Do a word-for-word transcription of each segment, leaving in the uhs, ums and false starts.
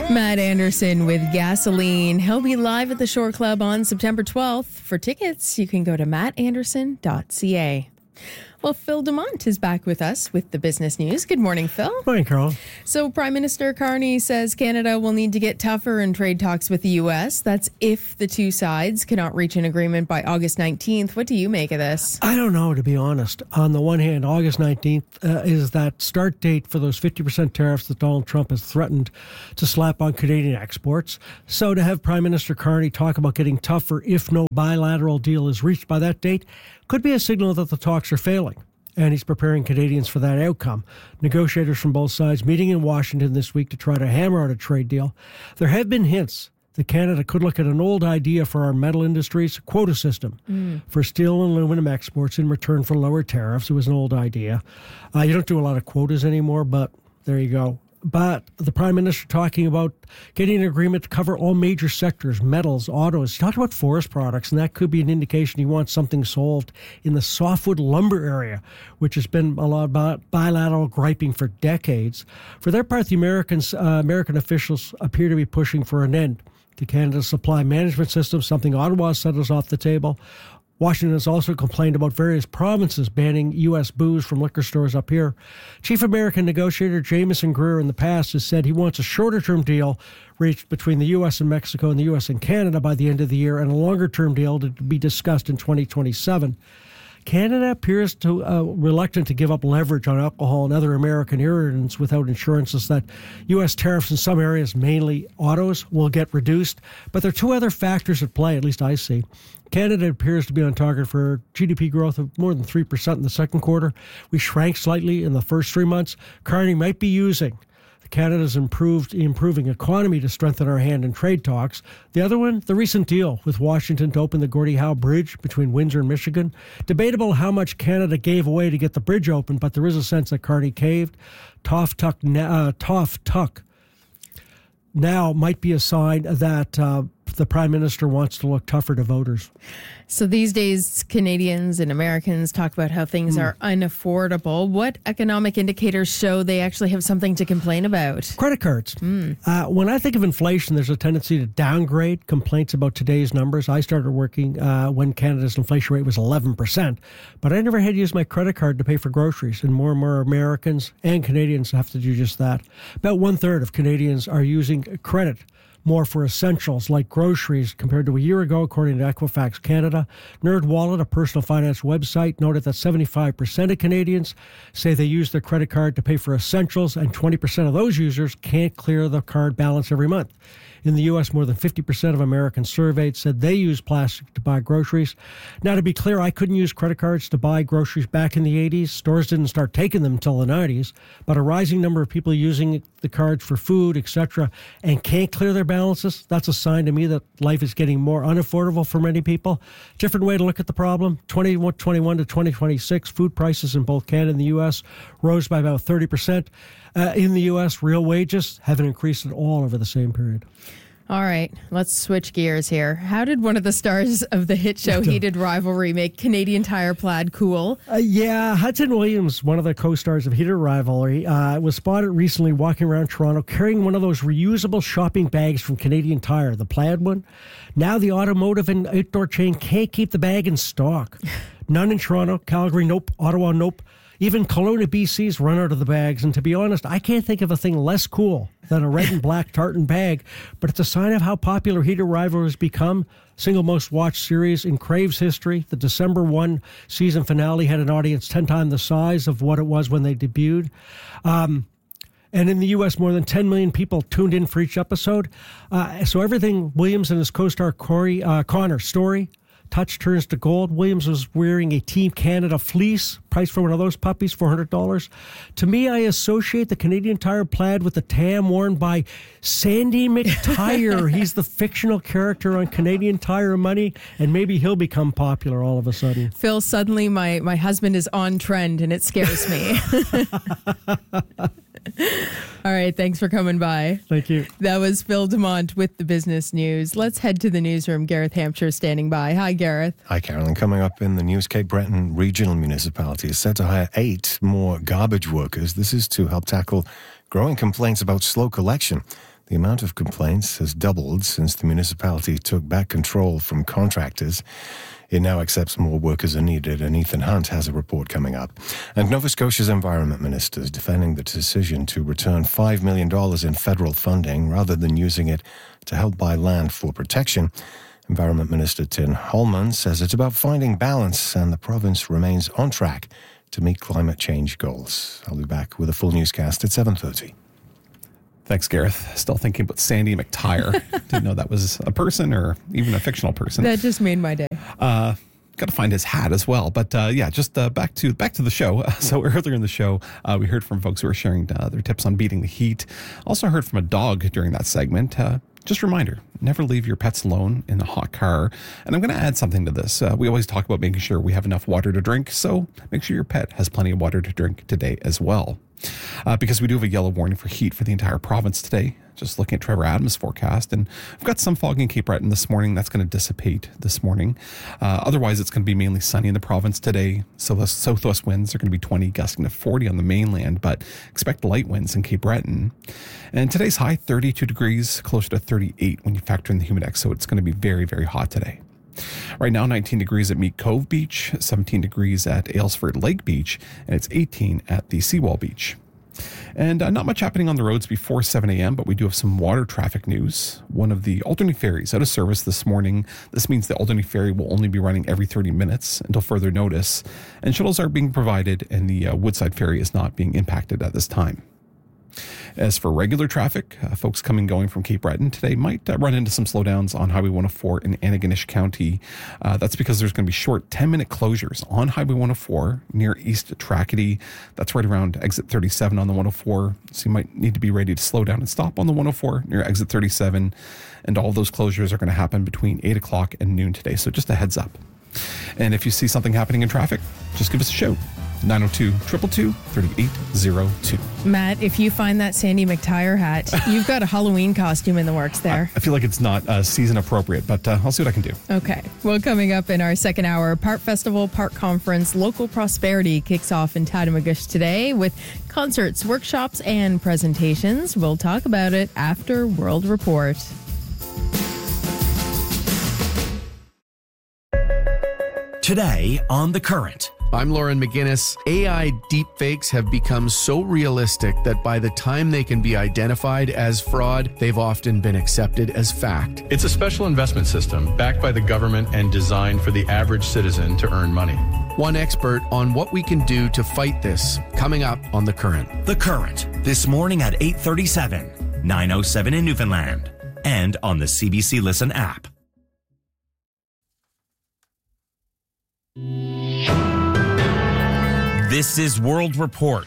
Matt Anderson with Gasoline. He'll be live at the Shore Club on September twelfth. For tickets, you can go to matt anderson dot c a. Well, Phil Dumont is back with us with the business news. Good morning, Phil. Morning, Carol. So Prime Minister Carney says Canada will need to get tougher in trade talks with the U S. That's if the two sides cannot reach an agreement by August nineteenth. What do you make of this? I don't know, to be honest. On the one hand, August nineteenth uh, is that start date for those fifty percent tariffs that Donald Trump has threatened to slap on Canadian exports. So to have Prime Minister Carney talk about getting tougher if no bilateral deal is reached by that date could be a signal that the talks are failing. And he's preparing Canadians for that outcome. Negotiators from both sides meeting in Washington this week to try to hammer out a trade deal. There have been hints that Canada could look at an old idea for our metal industries, quota system mm. for steel and aluminum exports in return for lower tariffs. It was an old idea. Uh, you don't do a lot of quotas anymore, but there you go. But the Prime Minister talking about getting an agreement to cover all major sectors, metals, autos. He talked about forest products, and that could be an indication he wants something solved in the softwood lumber area, which has been a lot about bilateral griping for decades. For their part, the Americans, uh, American officials appear to be pushing for an end to Canada's supply management system, something Ottawa said is off the table. Washington has also complained about various provinces banning U S booze from liquor stores up here. Chief American negotiator Jameson Greer in the past has said he wants a shorter-term deal reached between the U S and Mexico and the U S and Canada by the end of the year, and a longer-term deal to be discussed in twenty twenty-seven. Canada appears to uh, reluctant to give up leverage on alcohol and other American irritants without assurances that U S tariffs in some areas, mainly autos, will get reduced. But there are two other factors at play, at least I see. Canada appears to be on target for G D P growth of more than three percent in the second quarter. We shrank slightly in the first three months. Carney might be using Canada's improved improving economy to strengthen our hand in trade talks. The other one, the recent deal with Washington to open the Gordie Howe Bridge between Windsor and Michigan. Debatable how much Canada gave away to get the bridge open, but there is a sense that Carney caved. Tough Tuck, uh, Tough Tuck now might be a sign that uh, the Prime Minister wants to look tougher to voters. So these days, Canadians and Americans talk about how things mm. are unaffordable. What economic indicators show they actually have something to complain about? Credit cards. Mm. Uh, when I think of inflation, there's a tendency to downgrade complaints about today's numbers. I started working uh, when Canada's inflation rate was eleven percent, but I never had to use my credit card to pay for groceries, and more and more Americans and Canadians have to do just that. About one-third of Canadians are using credit more for essentials like groceries compared to a year ago, according to Equifax Canada. NerdWallet, a personal finance website, noted that seventy-five percent of Canadians say they use their credit card to pay for essentials, and twenty percent of those users can't clear the card balance every month. In the U S, more than fifty percent of Americans surveyed said they use plastic to buy groceries. Now, to be clear, I couldn't use credit cards to buy groceries back in the eighties. Stores didn't start taking them until the nineties. But a rising number of people using the cards for food, et cetera, and can't clear their balances, that's a sign to me that life is getting more unaffordable for many people. Different way to look at the problem. twenty twenty-one to twenty twenty-six, food prices in both Canada and the U S rose by about thirty percent. Uh, in the U S, real wages haven't increased at all over the same period. All right, let's switch gears here. How did one of the stars of the hit show Heated Rivalry make Canadian Tire plaid cool? Uh, yeah, Hudson Williams, one of the co-stars of Heated Rivalry, uh, was spotted recently walking around Toronto carrying one of those reusable shopping bags from Canadian Tire, the plaid one. Now the automotive and outdoor chain can't keep the bag in stock. None in Toronto, Calgary, nope, Ottawa, nope. Even Kelowna, B C's run out of the bags. And to be honest, I can't think of a thing less cool than a red and black tartan bag. But it's a sign of how popular Heated Rivalry has become. Single most watched series in Crave's history. The December first season finale had an audience ten times the size of what it was when they debuted. Um, and in the U S, more than ten million people tuned in for each episode. Uh, so everything Williams and his co-star Corey uh, Connor Story touch turns to gold. Williams was wearing a Team Canada fleece, priced for one of those puppies, four hundred dollars. To me, I associate the Canadian Tire plaid with the tam worn by Sandy McTire. He's the fictional character on Canadian Tire Money, and maybe he'll become popular all of a sudden. Phil, suddenly my, my husband is on trend, and it scares me. All right, thanks for coming by. Thank you. That was Phil Dumont with the business news. Let's head to the newsroom. Gareth Hampshire standing by. Hi, Gareth. Hi, Carolyn. Coming up in the news, Cape Breton Regional Municipality is set to hire eight more garbage workers. This is to help tackle growing complaints about slow collection. The amount of complaints has doubled since the municipality took back control from contractors. It now accepts more workers are needed, and Ethan Hunt has a report coming up. And Nova Scotia's Environment Minister is defending the decision to return five million dollars in federal funding rather than using it to help buy land for protection. Environment Minister Tim Holman says it's about finding balance, and the province remains on track to meet climate change goals. I'll be back with a full newscast at seven thirty. Thanks, Gareth. Still thinking about Sandy McTire. Didn't know that was a person or even a fictional person. That just made my day. Uh, got to find his hat as well. But uh, yeah, just uh, back to back to the show. So earlier in the show, uh, we heard from folks who were sharing uh, their tips on beating the heat. Also heard from a dog during that segment. Uh, just a reminder, never leave your pets alone in a hot car. And I'm going to add something to this. Uh, we always talk about making sure we have enough water to drink. So make sure your pet has plenty of water to drink today as well. Uh, because we do have a yellow warning for heat for the entire province today. Just looking at Trevor Adams' forecast, and we've got some fog in Cape Breton this morning. That's going to dissipate this morning. Uh, otherwise, it's going to be mainly sunny in the province today. So the southwest winds are going to be twenty, gusting to forty on the mainland, but expect light winds in Cape Breton. And today's high, thirty-two degrees, closer to thirty-eight when you factor in the humidex. So it's going to be very, very hot today. Right now, nineteen degrees at Meat Cove Beach, seventeen degrees at Aylesford Lake Beach, and it's eighteen at the Seawall Beach. And uh, not much happening on the roads before seven a.m., but we do have some water traffic news. One of the Alderney ferries out of service this morning. This means the Alderney ferry will only be running every thirty minutes until further notice. And shuttles are being provided, and the uh, Woodside ferry is not being impacted at this time. As for regular traffic, uh, folks coming and going from Cape Breton today might uh, run into some slowdowns on Highway one oh four in Antigonish County. Uh, that's because there's going to be short ten-minute closures on Highway one oh four near East Tracadie. That's right around exit thirty-seven on the one oh four. So you might need to be ready to slow down and stop on the one oh four near exit thirty-seven. And all those closures are going to happen between eight o'clock and noon today. So just a heads up. And if you see something happening in traffic, just give us a shout. nine oh two, two two two, three eight zero two. Matt, if you find that Sandy McTire hat, you've got a Halloween costume in the works there. I feel like it's not uh, season appropriate, but uh, I'll see what I can do. Okay. Well, coming up in our second hour, Part Festival, Part Conference, Local Prosperity kicks off in Tatamagouche today with concerts, workshops, and presentations. We'll talk about it after World Report. Today on The Current. I'm Lauren McGinnis. A I deepfakes have become so realistic that by the time they can be identified as fraud, they've often been accepted as fact. It's a special investment system backed by the government and designed for the average citizen to earn money. One expert on what we can do to fight this, coming up on The Current. The Current, this morning at eight thirty-seven, nine oh seven in Newfoundland, and on the C B C Listen app. This is World Report.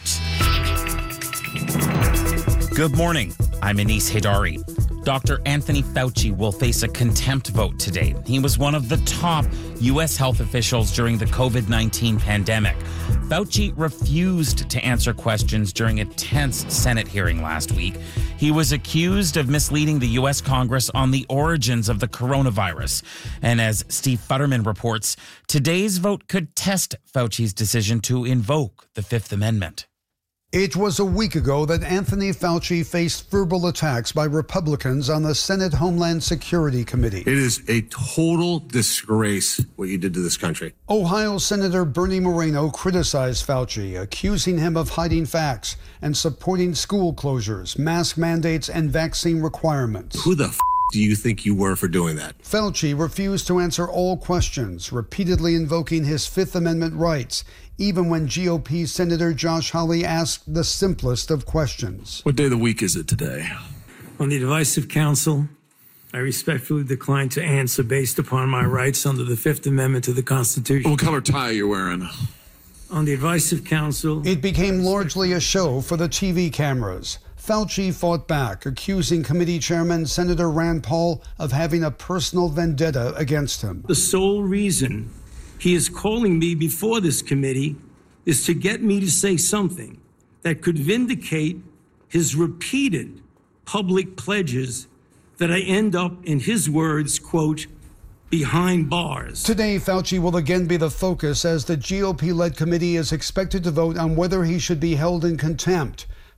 Good morning. I'm Anis Haidari. Doctor Anthony Fauci will face a contempt vote today. He was one of the top U S health officials during the covid nineteen pandemic. Fauci refused to answer questions during a tense Senate hearing last week. He was accused of misleading the U S Congress on the origins of the coronavirus. And as Steve Futterman reports, today's vote could test Fauci's decision to invoke the Fifth Amendment. It was a week ago that Anthony Fauci faced verbal attacks by Republicans on the Senate Homeland Security Committee. It is a total disgrace what you did to this country. Ohio Senator Bernie Moreno criticized Fauci, accusing him of hiding facts and supporting school closures, mask mandates, and vaccine requirements. Who the f*** do you think you were for doing that? Fauci refused to answer all questions, repeatedly invoking his Fifth Amendment rights, even when G O P Senator Josh Hawley asked the simplest of questions. What day of the week is it today? On the advice of counsel, I respectfully decline to answer based upon my rights under the Fifth Amendment to the Constitution. What color tie are you wearing? On the advice of counsel... It became largely a show for the T V cameras. Fauci fought back, accusing committee chairman Senator Rand Paul of having a personal vendetta against him. The sole reason he is calling me before this committee is to get me to say something that could vindicate his repeated public pledges that I end up, in his words, quote, behind bars. Today, Fauci will again be the focus as the G O P-led committee is expected to vote on whether he should be held in contempt.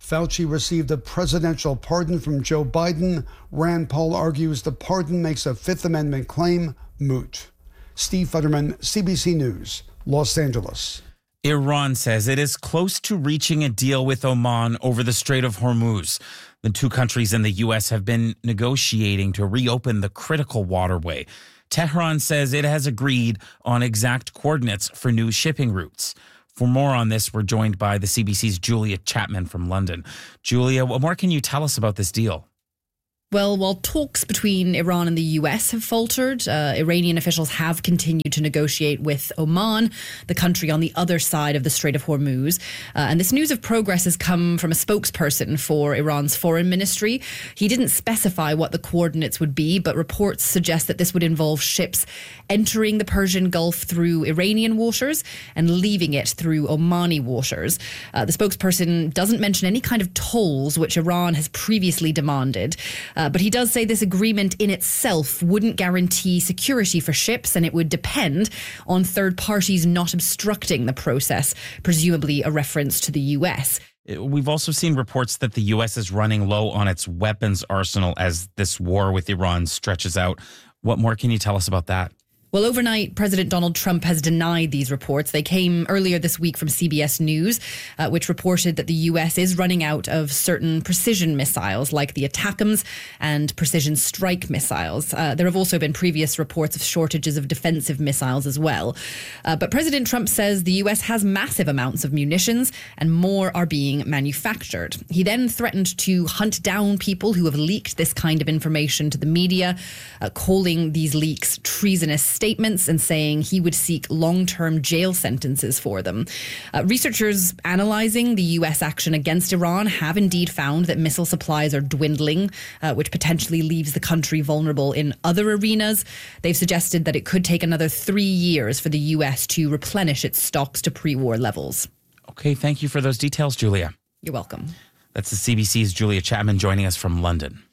Fauci received a presidential pardon from Joe Biden. Rand Paul argues the pardon makes a Fifth Amendment claim moot. Steve Futterman, C B C News, Los Angeles. Iran says it is close to reaching a deal with Oman over the Strait of Hormuz. The two countries and the U S have been negotiating to reopen the critical waterway. Tehran says it has agreed on exact coordinates for new shipping routes. For more on this, we're joined by the C B C's Julia Chapman from London. Julia, what more can you tell us about this deal? Well, while talks between Iran and the U S have faltered, uh, Iranian officials have continued to negotiate with Oman, the country on the other side of the Strait of Hormuz. Uh, and this news of progress has come from a spokesperson for Iran's foreign ministry. He didn't specify what the coordinates would be, but reports suggest that this would involve ships entering the Persian Gulf through Iranian waters and leaving it through Omani waters. Uh, the spokesperson doesn't mention any kind of tolls, which Iran has previously demanded. Uh, but he does say this agreement in itself wouldn't guarantee security for ships, and it would depend on third parties not obstructing the process, presumably a reference to the U S. We've also seen reports that the U S is running low on its weapons arsenal as this war with Iran stretches out. What more can you tell us about that? Well, overnight, President Donald Trump has denied these reports. They came earlier this week from C B S News, uh, which reported that the U S is running out of certain precision missiles like the ATACMS and precision strike missiles. Uh, there have also been previous reports of shortages of defensive missiles as well. Uh, but President Trump says the U S has massive amounts of munitions and more are being manufactured. He then threatened to hunt down people who have leaked this kind of information to the media, uh, calling these leaks treasonous statements and saying he would seek long-term jail sentences for them. Uh, researchers analysing the U S action against Iran have indeed found that missile supplies are dwindling, uh, which potentially leaves the country vulnerable in other arenas. They've suggested that it could take another three years for the U S to replenish its stocks to pre-war levels. Okay, thank you for those details, Julia. You're welcome. That's the C B C's Julia Chapman joining us from London.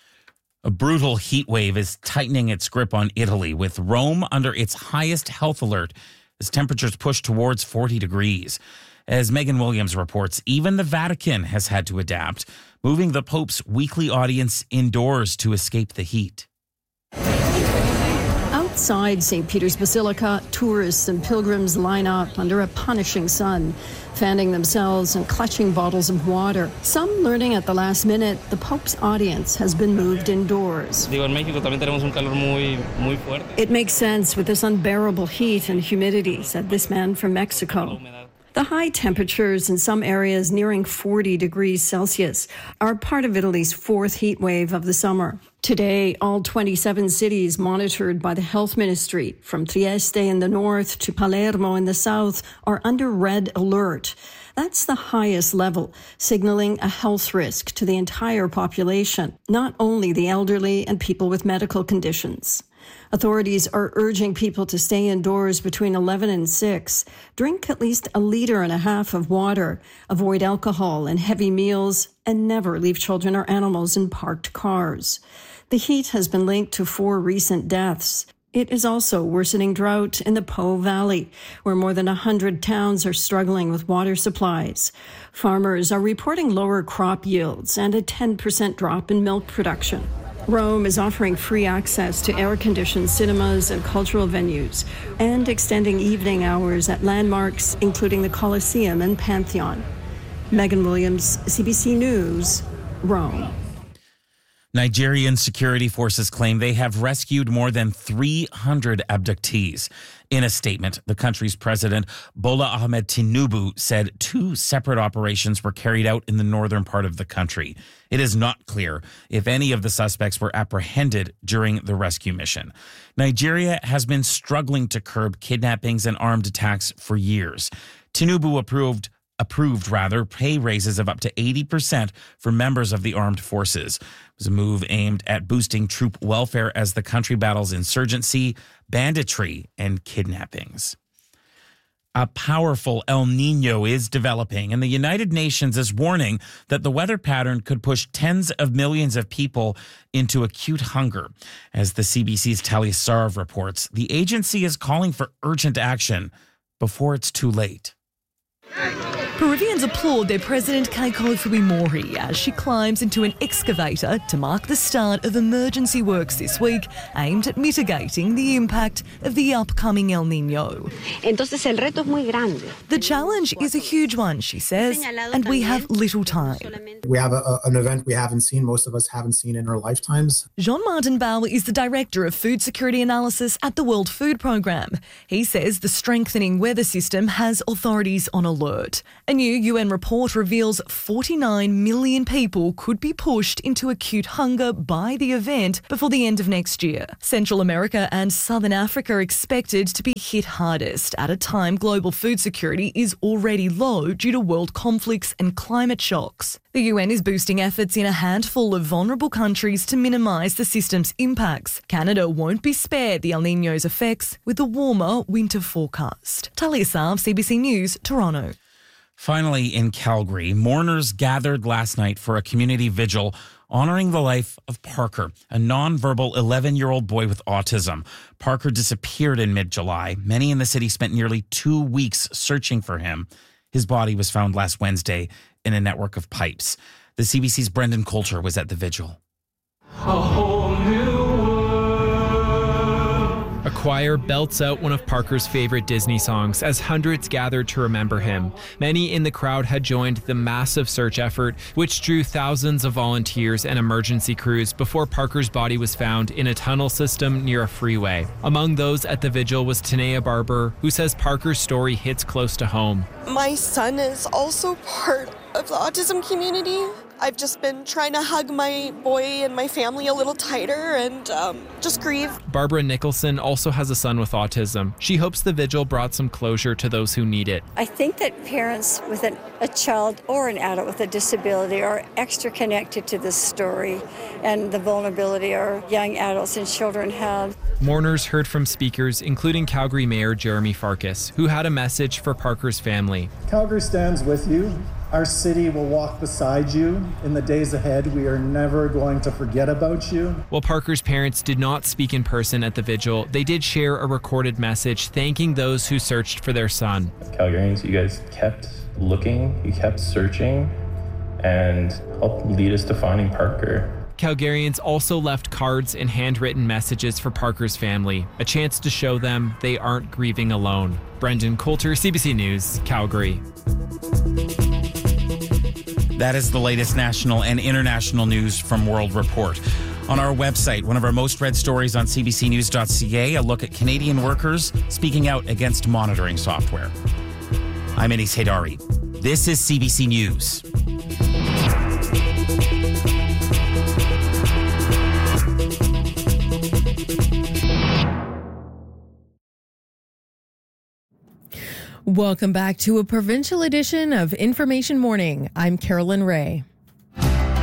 A brutal heat wave is tightening its grip on Italy, with Rome under its highest health alert as temperatures push towards forty degrees. As Megan Williams reports, even the Vatican has had to adapt, moving the Pope's weekly audience indoors to escape the heat. Outside Saint Peter's Basilica, tourists and pilgrims line up under a punishing sun, fanning themselves and clutching bottles of water. Some learning at the last minute the Pope's audience has been moved indoors. It makes sense with this unbearable heat and humidity, said this man from Mexico. The high temperatures in some areas nearing forty degrees Celsius are part of Italy's fourth heat wave of the summer. Today, all twenty-seven cities monitored by the health ministry, from Trieste in the north to Palermo in the south, are under red alert. That's the highest level, signaling a health risk to the entire population, not only the elderly and people with medical conditions. Authorities are urging people to stay indoors between eleven and six, drink at least a liter and a half of water, avoid alcohol and heavy meals, and never leave children or animals in parked cars. The heat has been linked to four recent deaths. It is also worsening drought in the Po Valley, where more than one hundred towns are struggling with water supplies. Farmers are reporting lower crop yields and a ten percent drop in milk production. Rome is offering free access to air-conditioned cinemas and cultural venues and extending evening hours at landmarks, including the Colosseum and Pantheon. Megan Williams, C B C News, Rome. Nigerian security forces claim they have rescued more than three hundred abductees. In a statement, the country's president, Bola Ahmed Tinubu, said two separate operations were carried out in the northern part of the country. It is not clear if any of the suspects were apprehended during the rescue mission. Nigeria has been struggling to curb kidnappings and armed attacks for years. Tinubu approved approved rather pay raises of up to eighty percent for members of the armed forces. It was a move aimed at boosting troop welfare as the country battles insurgency, banditry, and kidnappings. A powerful El Nino is developing, and the United Nations is warning that the weather pattern could push tens of millions of people into acute hunger. As the C B C's Talia Sarv reports, the agency is calling for urgent action before it's too late. Peruvians applaud their president Keiko Fujimori as she climbs into an excavator to mark the start of emergency works this week aimed at mitigating the impact of the upcoming El Niño. Entonces el reto es muy grande. The challenge is a huge one, she says, and we have little time. We have a, an event we haven't seen, most of us haven't seen in our lifetimes. Jean-Martin Bauer is the director of food security analysis at the World Food Programme. He says the strengthening weather system has authorities on alert. A new U N report reveals forty-nine million people could be pushed into acute hunger by the event before the end of next year. Central America and Southern Africa are expected to be hit hardest at a time global food security is already low due to world conflicts and climate shocks. The U N is boosting efforts in a handful of vulnerable countries to minimise the system's impacts. Canada won't be spared the El Niño's effects with a warmer winter forecast. Talia Saab, C B C News, Toronto. Finally, in Calgary, mourners gathered last night for a community vigil honoring the life of Parker, a nonverbal eleven-year-old boy with autism. Parker disappeared in mid-July. Many in the city spent nearly two weeks searching for him. His body was found last Wednesday in a network of pipes. The C B C's Brendan Coulter was at the vigil. A whole new A choir belts out one of Parker's favorite Disney songs as hundreds gathered to remember him. Many in the crowd had joined the massive search effort, which drew thousands of volunteers and emergency crews before Parker's body was found in a tunnel system near a freeway. Among those at the vigil was Tanea Barber, who says Parker's story hits close to home. My son is also part of the autism community. I've just been trying to hug my boy and my family a little tighter and um, just grieve. Barbara Nicholson also has a son with autism. She hopes the vigil brought some closure to those who need it. I think that parents with an, a child or an adult with a disability are extra connected to this story and the vulnerability our young adults and children have. Mourners heard from speakers, including Calgary Mayor Jeremy Farkas, who had a message for Parker's family. Calgary stands with you. Our city will walk beside you. In the days ahead, we are never going to forget about you. While Parker's parents did not speak in person at the vigil, they did share a recorded message thanking those who searched for their son. Calgarians, you guys kept looking, you kept searching, and helped lead us to finding Parker. Calgarians also left cards and handwritten messages for Parker's family, a chance to show them they aren't grieving alone. Brendan Coulter, C B C News, Calgary. That is the latest national and international news from World Report. On our website, one of our most read stories on c b c news dot c a, a look at Canadian workers speaking out against monitoring software. I'm Anis Haydari. This is C B C News. Welcome back to a provincial edition of Information Morning. I'm Carolyn Ray.